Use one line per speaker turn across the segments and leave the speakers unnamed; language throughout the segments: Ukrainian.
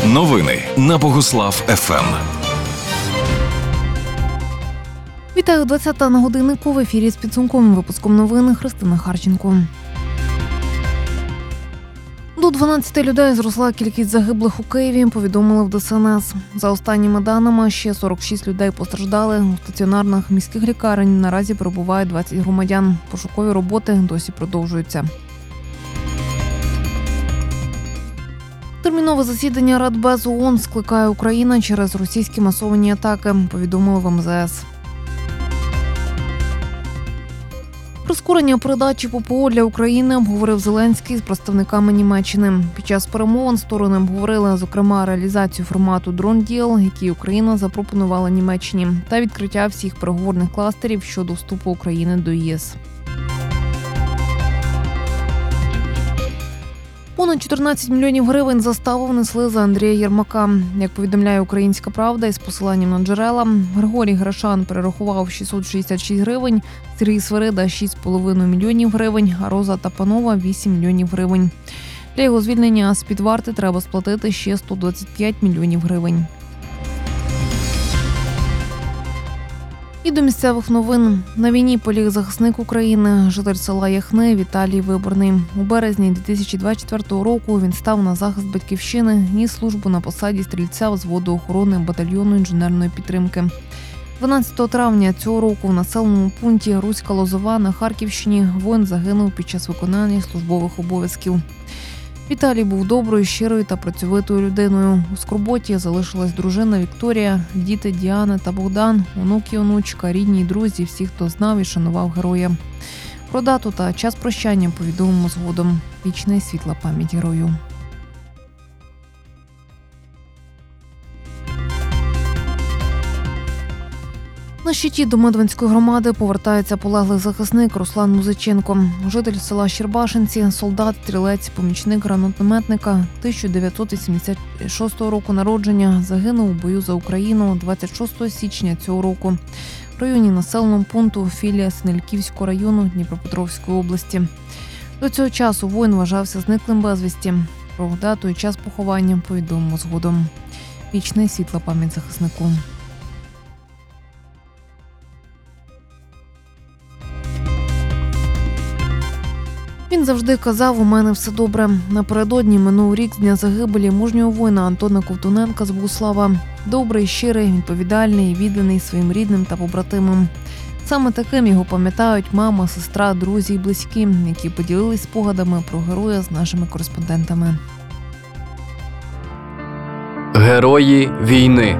Новини на Богуслав ФМ.
Вітаю, 20-та на годиннику. В ефірі з підсумковим випуском новин Христина Харченко. До 12 людей зросла кількість загиблих у Києві, повідомили в ДСНС. За останніми даними, ще 46 людей постраждали. У стаціонарних міських лікарень наразі перебуває 20 громадян. Пошукові роботи досі продовжуються. Термінове засідання Радбезу ООН скликає Україна через російські масовані атаки, повідомили в МЗС. Прискорення передачі ППО для України обговорив Зеленський з представниками Німеччини. Під час перемовин сторони обговорили, зокрема, реалізацію формату Drone Deal, який Україна запропонувала Німеччині, та відкриття всіх переговорних кластерів щодо вступу України до ЄС. Понад 14 мільйонів гривень заставу внесли за Андрія Єрмака. Як повідомляє «Українська правда» із посиланням на джерела, Григорій Грашан перерахував 666 гривень, Сергій Свирида – 6,5 мільйонів гривень, а Роза Тапанова – 8 мільйонів гривень. Для його звільнення з-під варти треба сплатити ще 125 мільйонів гривень. І до місцевих новин. На війні поліг захисник України, житель села Яхни Віталій Виборний. У березні 2024 року він став на захист батьківщини, ніс службу на посаді стрільця взводу охорони батальйону інженерної підтримки. 12 травня цього року в населеному пункті Руська Лозова на Харківщині воїн загинув під час виконання службових обов'язків. Віталій був доброю, щирою та працьовитою людиною. У скорботі залишилась дружина Вікторія, діти Діана та Богдан, онук і онучка, рідні й друзі, всі, хто знав і шанував героя. Про дату та час прощання повідомимо згодом. Вічна і світла пам'ять герою. На щиті до Медвинської громади повертається полеглий захисник Руслан Музиченко. Житель села Щербашинці, солдат, стрілець, помічник гранатометника 1986 року народження, загинув у бою за Україну 26 січня цього року в районі населеного пункту Філія Синельківського району Дніпропетровської області. До цього часу воїн вважався зниклим безвісті. Про дату і час поховання повідомимо згодом. Вічна і світла пам'ять захиснику. Він завжди казав: «У мене все добре». Напередодні минув рік з дня загибелі мужнього воїна Антона Ковтуненка з Богуслава. Добрий, щирий, відповідальний, відданий своїм рідним та побратимам. Саме таким його пам'ятають мама, сестра, друзі і близькі, які поділились спогадами про героя з нашими кореспондентами.
Герої війни.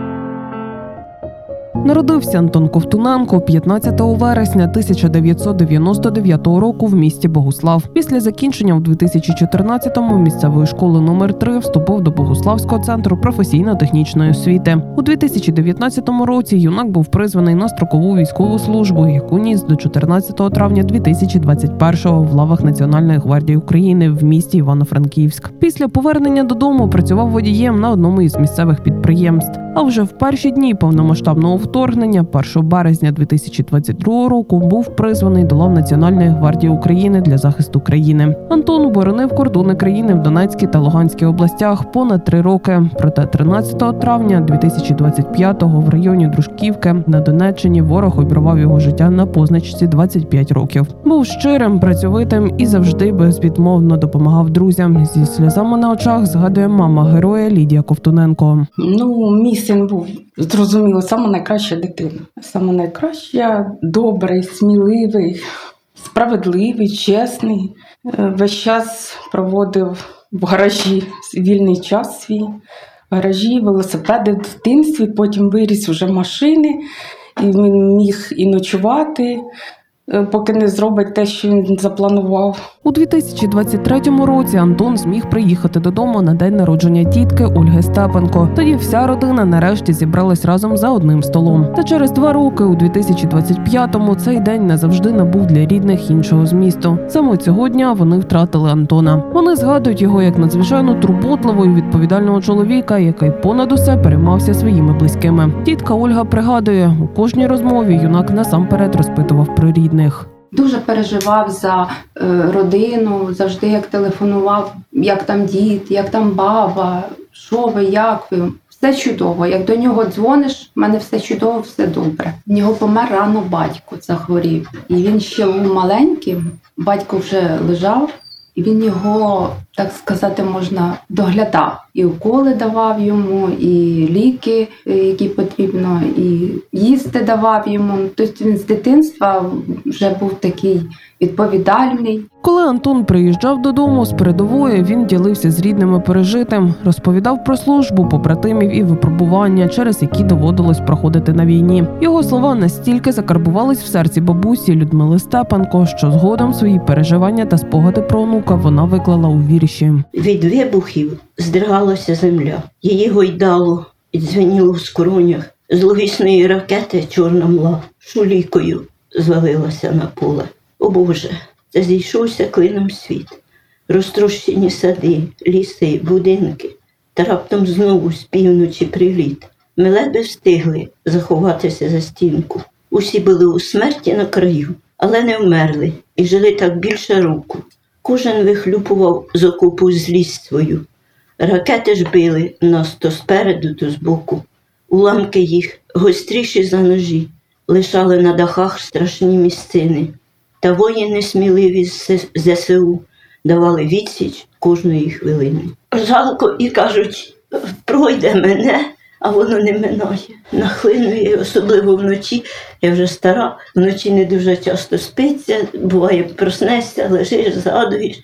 Народився Антон Ковтуненко 15 вересня 1999 року в місті Богуслав. Після закінчення в 2014-му місцевої школи номер 3 вступив до Богуславського центру професійно-технічної освіти. У 2019 році юнак був призваний на строкову військову службу, яку ніс до 14 травня 2021-го в лавах Національної гвардії України в місті Івано-Франківськ. Після повернення додому працював водієм на одному із місцевих підприємств. А вже в перші дні повномасштабного вторгнення 1 березня 2022 року був призваний до лав Національної гвардії України для захисту країни. Антон боронив кордони країни в Донецькій та Луганській областях понад 3 роки. Проте 13 травня 2025-го в районі Дружківки на Донеччині ворог обірвав його життя на позначці 25 років. Був щирим, працьовитим і завжди безвідмовно допомагав друзям. Зі сльозами на очах згадує мама героя Лідія Ковтуненко.
Мій син був, зрозуміло, саме найкраща дитина. Саме найкраща, добрий, сміливий, справедливий, чесний. Весь час проводив в гаражі вільний час свій. Гаражі, велосипеди в дитинстві, потім виріс вже машини, і він міг і ночувати, поки не зробить те, що він запланував.
У 2023 році Антон зміг приїхати додому на день народження тітки Ольги Степенко. Тоді вся родина нарешті зібралась разом за одним столом. Та через 2 роки, у 2025-му, цей день назавжди набув для рідних іншого змісту. Саме цього дня вони втратили Антона. Вони згадують його як надзвичайно турботливого і відповідального чоловіка, який понад усе переймався своїми близькими. Тітка Ольга пригадує, у кожній розмові юнак насамперед розпитував про рідних.
Дуже переживав за родину, завжди як телефонував, як там дід, як там баба. що ви, як ви? Все чудово. Як до нього дзвониш, в мене все чудово, все добре. В нього помер рано батько, захворів. І він ще був маленьким, батько вже лежав, і він його, так сказати, можна, доглядав. І уколи давав йому, і ліки, які потрібно, і їсти давав йому. Тобто він з дитинства вже був такий відповідальний.
Коли Антон приїжджав додому з передової, він ділився з рідними пережитим, розповідав про службу, побратимів і випробування, через які доводилось проходити на війні. Його слова настільки закарбувались в серці бабусі Людмили Степанко, що згодом свої переживання та спогади про онука вона виклала у вірші.
Від вибухів здригалася земля, її гойдало і дзвеніло в скронях. З зловісної ракети чорна мла шулікою звалилася на поле. О Боже, це зійшовся клином світ. Розтрощені сади, ліси, будинки. Та раптом знову з півночі приліт. Ми ледве встигли заховатися за стінку. Усі були у смерті на краю, але не вмерли і жили так більше року. Кожен вихлюпував з окопу злість свою. Ракети ж били нас то спереду, то збоку. Уламки їх, гостріші за ножі, лишали на дахах страшні місцини. Та воїни сміливі з ЗСУ давали відсіч кожної хвилини. Жалко і кажуть, пройде мене, а воно не минає. Нахлинує, особливо вночі. Я вже стара, вночі не дуже часто спиться, буває проснешся, лежиш, згадуєш.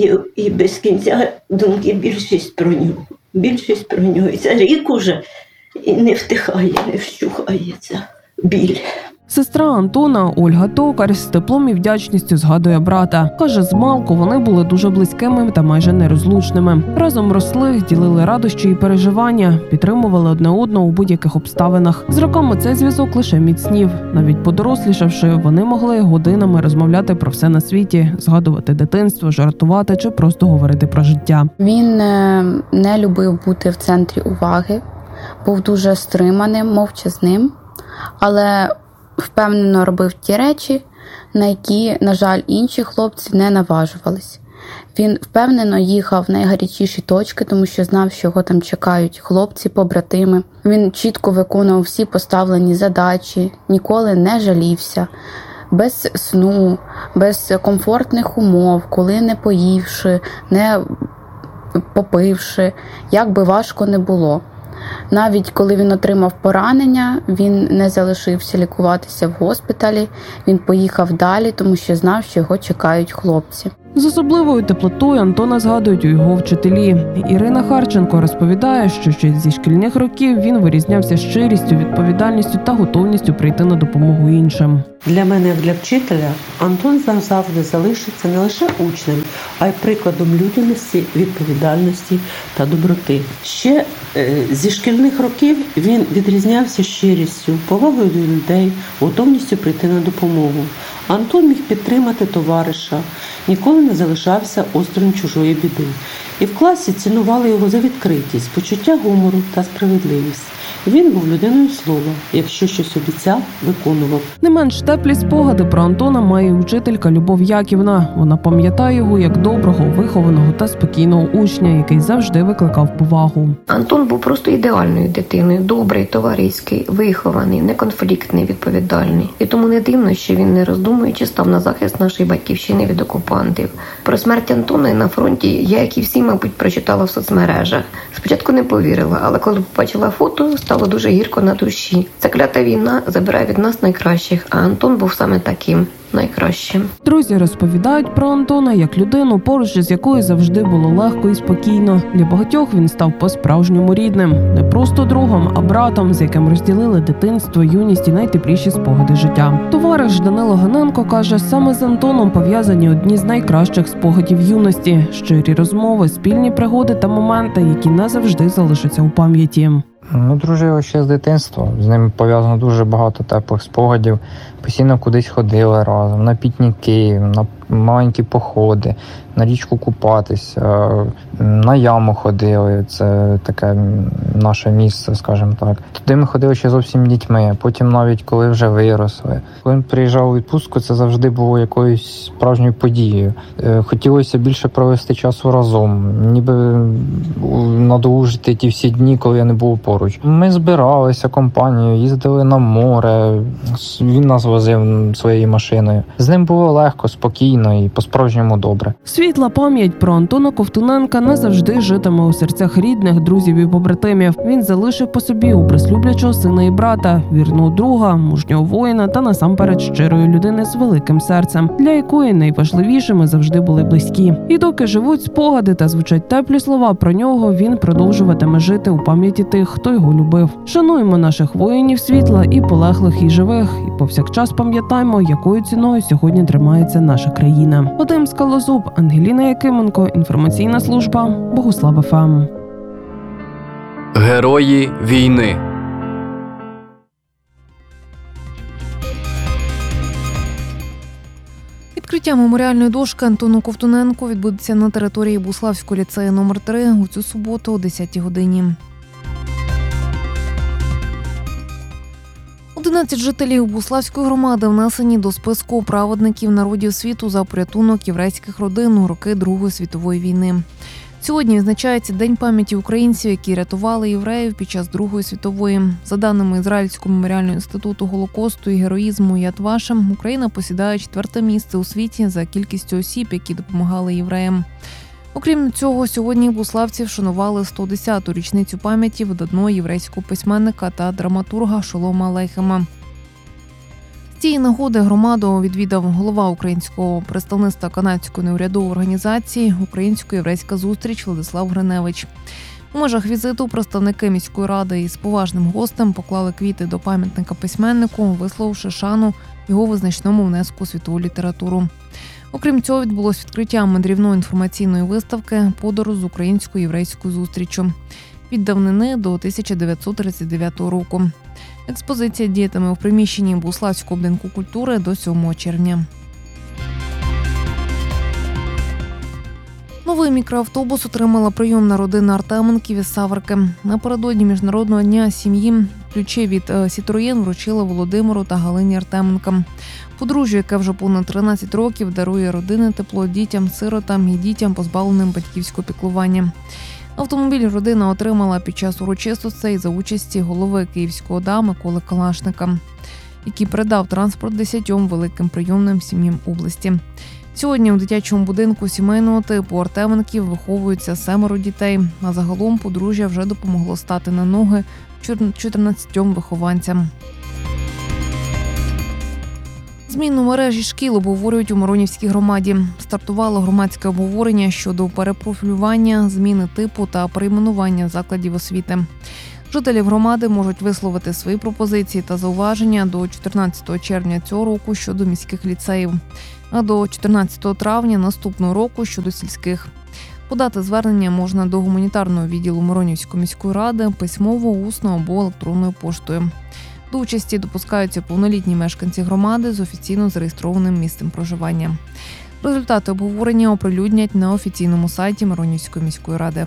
І без кінця думки більшість про нього. Більшість про нього. І це рік уже і не втихає, не вщухає ця біль.
Сестра Антона Ольга Токар з теплом і вдячністю згадує брата. Каже, змалку вони були дуже близькими та майже нерозлучними. Разом росли, ділили радощі і переживання, підтримували одне одного у будь-яких обставинах. З роками цей зв'язок лише міцнів. Навіть подорослішавши, вони могли годинами розмовляти про все на світі, згадувати дитинство, жартувати чи просто говорити про життя.
Він не любив бути в центрі уваги, був дуже стриманим, мовчазним, але впевнено робив ті речі, на які, на жаль, інші хлопці не наважувались. Він впевнено їхав в найгарячіші точки, тому що знав, що його там чекають хлопці, побратими. Він чітко виконував всі поставлені задачі, ніколи не жалівся. Без сну, без комфортних умов, коли не поївши, не попивши, як би важко не було. Навіть коли він отримав поранення, він не залишився лікуватися в госпіталі, він поїхав далі, тому що знав, що його чекають хлопці.
З особливою теплотою Антона згадують у його вчителі. Ірина Харченко розповідає, що ще зі шкільних років він вирізнявся щирістю, відповідальністю та готовністю прийти на допомогу іншим.
Для мене, як для вчителя, Антон завжди залишиться не лише учнем, а й прикладом людяності, відповідальності та доброти. Ще зі шкільних років він відрізнявся щирістю, повагою до людей, готовністю прийти на допомогу. Антон міг підтримати товариша, ніколи не залишався осторонь чужої біди. І в класі цінували його за відкритість, почуття гумору та справедливість. Він був людиною слова. Якщо щось обіцяв, виконував.
Не менш теплі спогади про Антона має учителька Любов Яківна. Вона пам'ятає його як доброго, вихованого та спокійного учня, який завжди викликав повагу.
Антон був просто ідеальною дитиною. Добрий, товариський, вихований, неконфліктний, відповідальний. І тому не дивно, що він, не роздумуючи, став на захист нашої батьківщини від окупантів. Про смерть Антона на фронті я, як і всі, мабуть, прочитала в соцмережах. Спочатку не повірила, але коли побачила фото, стало дуже гірко на душі. Ця клята війна забирає від нас найкращих, а Антон був саме таким найкращим.
Друзі розповідають про Антона як людину, поруч із якою завжди було легко і спокійно. Для багатьох він став по-справжньому рідним. Не просто другом, а братом, з яким розділили дитинство, юність і найтепліші спогади життя. Товариш Данило Ганенко каже, саме з Антоном пов'язані одні з найкращих спогадів юності. Щирі розмови, спільні пригоди та моменти, які назавжди залишаться у пам'яті.
Ми дружили ще з дитинства, з ним пов'язано дуже багато теплих спогадів. Постійно кудись ходили разом, на пікніки, маленькі походи, на річку купатися, на яму ходили, це таке наше місце, скажімо так. Туди ми ходили ще зовсім дітьми, потім навіть коли вже виросли. Коли ми приїжджали у відпустку, це завжди було якоюсь справжньою подією. Хотілося більше провести часу разом, ніби надолужити ті всі дні, коли я не був поруч. Ми збиралися компанією, їздили на море, він нас возив своєю машиною. З ним було легко, спокійно і по-справжньому добре.
Світла пам'ять про Антона Ковтуненка назавжди житиме у серцях рідних, друзів і побратимів. Він залишив по собі образ люблячого сина і брата, вірного друга, мужнього воїна та насамперед щирої людини з великим серцем, для якої найважливішими завжди були близькі. І доки живуть спогади та звучать теплі слова про нього, він продовжуватиме жити у пам'яті тих, хто його любив. Шануємо наших воїнів світла, і полеглих, і живих, і повсякчас пам'ятаємо, якою ціною сьогодні тримається наша країна. Вадим Скалозуб, Ангеліна Якименко, інформаційна служба Богуслав ФМ.
Герої війни.
Відкриття меморіальної дошки Антону Ковтуненку відбудеться на території Буславського ліцею номер 3 у цю суботу о 10-й годині. 11 жителів Буславської громади внесені до списку праведників народів світу за порятунок єврейських родин у роки Другої світової війни. Сьогодні відзначається День пам'яті українців, які рятували євреїв під час Другої світової. За даними Ізраїльського меморіального інституту Голокосту і героїзму Яд Вашем, Україна посідає 4-те місце у світі за кількістю осіб, які допомагали євреям. Окрім цього, сьогодні буславці вшанували 110-ту річницю пам'яті видатного єврейського письменника та драматурга Шолома Алейхема. З цієї нагоди громаду відвідав голова українського представництва канадської неурядової організації «Українсько-єврейська зустріч» Владислав Гриневич. У межах візиту представники міської ради із поважним гостем поклали квіти до пам'ятника письменнику, висловивши шану його визначному внеску у світову літературу. Окрім цього, відбулось відкриття мандрівної інформаційної виставки «Подорож з українсько-єврейською зустріччю» від давнини до 1939 року. Експозиція діятиме у приміщенні Буславського будинку культури до 7 червня. Новий мікроавтобус отримала прийомна родина Артеменків із Саверки. Напередодні Міжнародного дня сім'ї ключі від «Сітроєн» вручила Володимиру та Галині Артеменкам. Подружжя, яке вже понад 13 років дарує родинне тепло дітям-сиротам і дітям, позбавленим батьківського піклування. Автомобіль родина отримала під час урочистостей за участі голови Київської ОДА Миколи Калашника, який передав транспорт 10 великим прийомним сім'ям області. Сьогодні у дитячому будинку сімейного типу Артеменків виховуються 7 дітей, а загалом подружжя вже допомогло стати на ноги 14 вихованцям. Зміну мережі шкіл обговорюють у Миронівській громаді. Стартувало громадське обговорення щодо перепрофілювання, зміни типу та перейменування закладів освіти. Жителі громади можуть висловити свої пропозиції та зауваження до 14 червня цього року щодо міських ліцеїв, а до 14 травня наступного року щодо сільських. Подати звернення можна до гуманітарного відділу Миронівської міської ради письмово, усно або електронною поштою. До участі допускаються повнолітні мешканці громади з офіційно зареєстрованим місцем проживання. Результати обговорення оприлюднять на офіційному сайті Миронівської міської ради.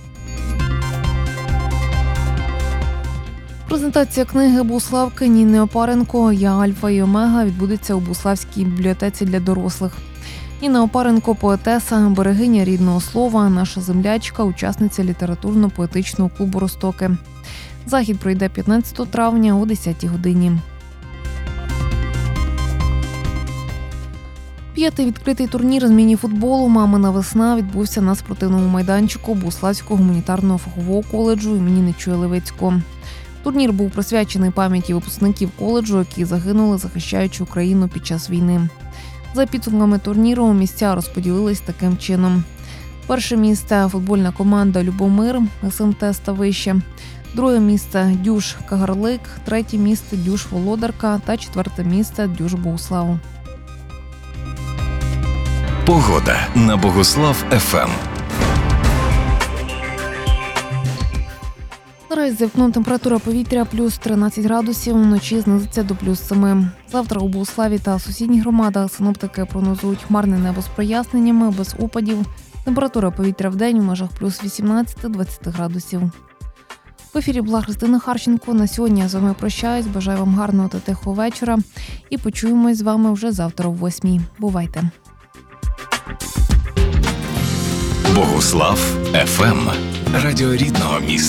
Презентація книги Буславки Ніни Опаренко «Я Альфа і Омега» відбудеться у Буславській бібліотеці для дорослих. Ніна Опаренко – поетеса, берегиня рідного слова, наша землячка, учасниця літературно-поетичного клубу «Ростоки». Захід пройде 15 травня о 10-й годині. 5-й відкритий турнір з міні-футболу «Мамина весна» відбувся на спортивному майданчику Буславського гуманітарного фахового коледжу імені Нечуя Левицького. Турнір був присвячений пам'яті випускників коледжу, які загинули, захищаючи Україну під час війни. За підсумками турніру місця розподілились таким чином. Перше місце – футбольна команда «Любомир» СМТ Ставище. Друге місце – Дюж Кагарлик, третє місце – Дюж Володарка та четверте місце – Дюж Богуслав.
Погода на Богуслав ФМ.
Наразі за вікном температура повітря плюс 13 градусів, вночі знизиться до плюс 7. Завтра у Богуславі та сусідніх громадах синоптики прогнозують хмарне небо з проясненнями, без опадів. Температура повітря в день у межах плюс 18-20 градусів. В ефірі була Христина Харченко. На сьогодні я з вами прощаюсь. Бажаю вам гарного та тихого вечора. І почуємось з вами вже завтра о 8:00. Бувайте.
Богуслав ФМ. Радіо рідного міста.